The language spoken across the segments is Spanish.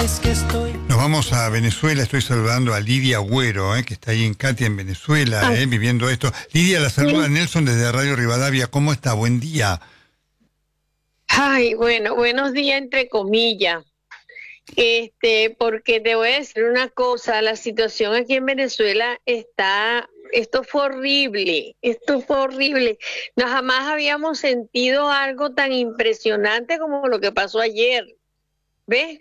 es que estoy. Nos vamos a Venezuela. Estoy saludando a Lidia Agüero, que está ahí en Katia, en Venezuela, viviendo esto. Lidia, la saluda Nelson desde Radio Rivadavia. ¿Cómo está? Buen día. Ay, bueno, buenos días entre comillas. Porque te voy a decir una cosa, la situación aquí en Venezuela esto fue horrible, No jamás habíamos sentido algo tan impresionante como lo que pasó ayer, ¿ves?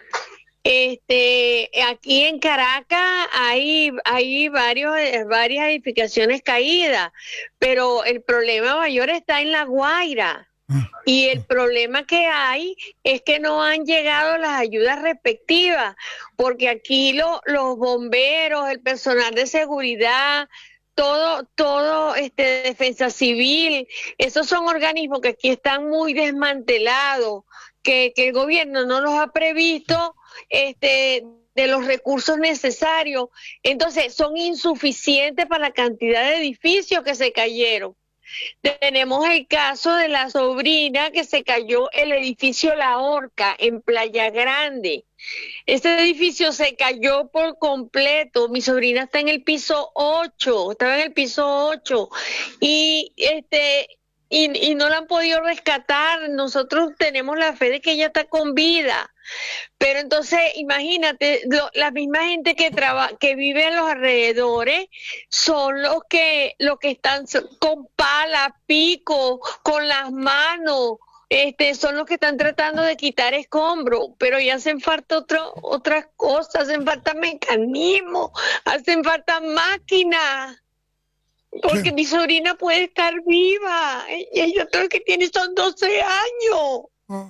Aquí en Caracas hay varias edificaciones caídas, pero el problema mayor está en La Guaira. Y el problema que hay es que no han llegado las ayudas respectivas, porque aquí los bomberos, el personal de seguridad, todo defensa civil, esos son organismos que aquí están muy desmantelados, que el gobierno no los ha previsto de los recursos necesarios. Entonces son insuficientes para la cantidad de edificios que se cayeron. Tenemos el caso de la sobrina que se cayó el edificio La Horca en Playa Grande. Ese edificio se cayó por completo. Mi sobrina está en el piso 8, estaba en el piso 8 y no la han podido rescatar. Nosotros tenemos la fe de que ella está con vida. Pero entonces, imagínate, la misma gente que vive en los alrededores son los que están con pala, pico, con las manos, son los que están tratando de quitar escombros, pero ya hacen falta otras cosas, hacen falta mecanismos, hacen falta máquinas. Porque mi sobrina puede estar viva, y ella todo lo que tiene son 12 años.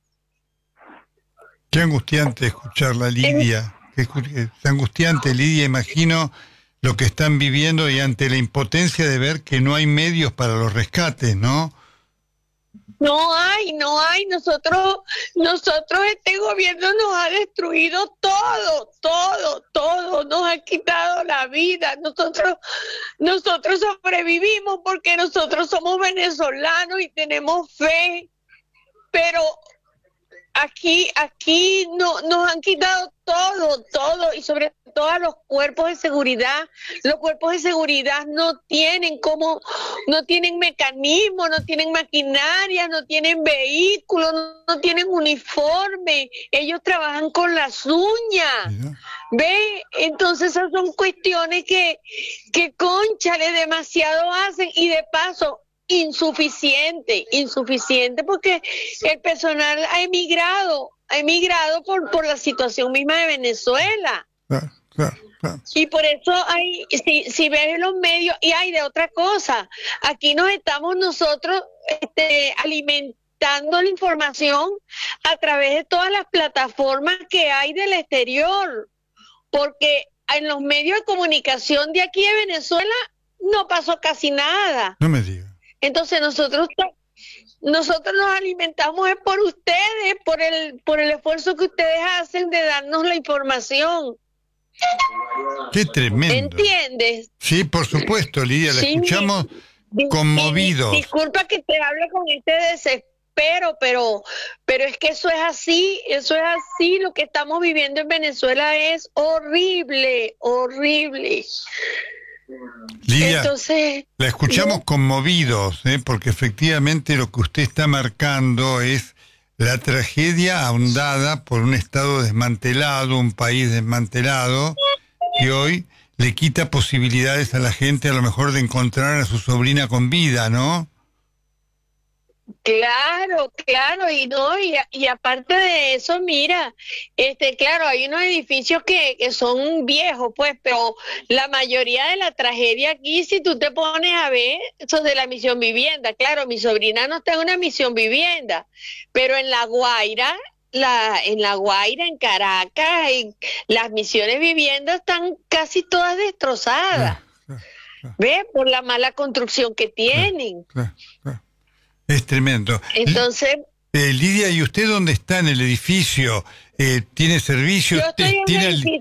Qué angustiante escucharla, Lidia. Qué angustiante, Lidia. Imagino lo que están viviendo y ante la impotencia de ver que no hay medios para los rescates, ¿no? No hay. Nosotros, este gobierno nos ha destruido todo. Nos ha quitado la vida. Nosotros sobrevivimos porque nosotros somos venezolanos y tenemos fe. Pero aquí nos han quitado todo, y sobre todo a los cuerpos de seguridad. Los cuerpos de seguridad no tienen mecanismos, no tienen maquinaria, no tienen vehículos, no tienen uniforme. Ellos trabajan con las uñas. ¿Ve? Entonces esas son cuestiones que cónchale, demasiado hacen, y de paso insuficiente porque el personal ha emigrado por la situación misma de Venezuela. Claro. Y por eso si ves en los medios, y hay de otra cosa, aquí nos estamos nosotros alimentando la información a través de todas las plataformas que hay del exterior, porque en los medios de comunicación de aquí de Venezuela no pasó casi nada. No me digas. Entonces nosotros nos alimentamos es por ustedes, por el esfuerzo que ustedes hacen de darnos la información. Qué tremendo. ¿Entiendes? Sí, por supuesto, Lidia, la escuchamos conmovidos. Disculpa que te hable con este desespero, pero es que eso es así, lo que estamos viviendo en Venezuela es horrible. Lidia, entonces, la escuchamos conmovidos, porque efectivamente lo que usted está marcando es la tragedia ahondada por un Estado desmantelado, un país desmantelado, que hoy le quita posibilidades a la gente a lo mejor de encontrar a su sobrina con vida, ¿no? Claro, y aparte de eso, mira, claro, hay unos edificios que son viejos, pues, pero la mayoría de la tragedia aquí, si tú te pones a ver, son de la misión vivienda. Claro, mi sobrina no está en una misión vivienda, pero en La Guaira, en Caracas, las misiones viviendas están casi todas destrozadas, ¿ves? Por la mala construcción que tienen. Claro. Es tremendo. Entonces, Lidia, ¿y usted dónde está en el edificio? ¿Tiene servicio? Yo estoy en el edificio